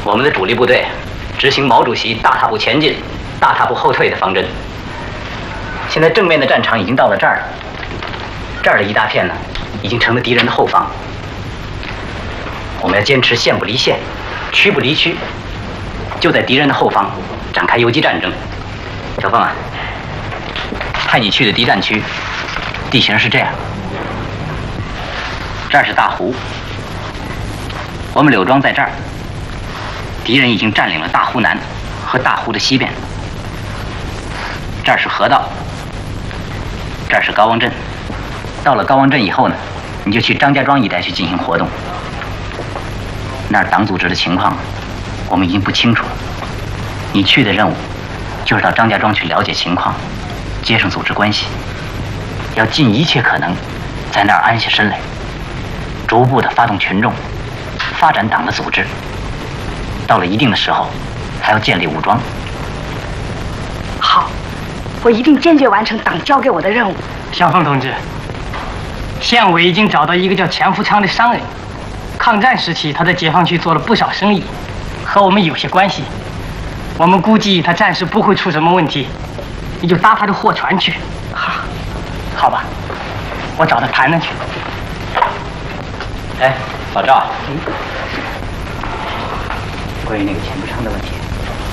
我们的主力部队执行毛主席大踏步前进、大踏步后退的方针。现在正面的战场已经到了这儿了，这儿的一大片呢，已经成了敌人的后方。我们要坚持线不离线，区不离区，就在敌人的后方展开游击战争。小凤啊，派你去的敌占区，地形是这样：这儿是大湖，我们柳庄在这儿，敌人已经占领了大湖南和大湖的西边。这儿是河道，这儿是高王镇。到了高王镇以后呢，你就去张家庄一带去进行活动。那儿党组织的情况，我们已经不清楚了。你去的任务，就是到张家庄去了解情况，接上组织关系，要尽一切可能，在那儿安下身来，逐步的发动群众，发展党的组织。到了一定的时候，还要建立武装。 好，我一定坚决完成党交给我的任务。 小凤同志，县委已经找到一个叫钱福昌的商人，抗战时期他在解放区做了不少生意，和我们有些关系。我们估计他暂时不会出什么问题，你就搭他的货船去。好吧，我找他谈谈去。 哎，老赵，关于那个钱福昌的问题，